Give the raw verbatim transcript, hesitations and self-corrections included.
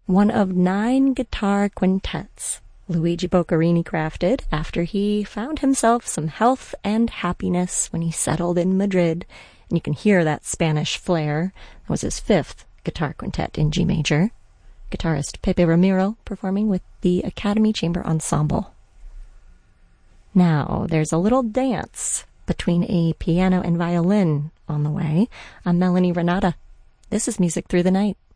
one of nine guitar quintets Luigi Boccherini crafted after he found himself some health and happiness when he settled in Madrid. And you can hear that Spanish flair. That was his fifth guitar quintet in G major. Guitarist Pepe Ramiro performing with the Academy Chamber Ensemble. Now, there's a little dance between a piano and violin on the way. I'm Melanie Renata. This is Music Through the Night.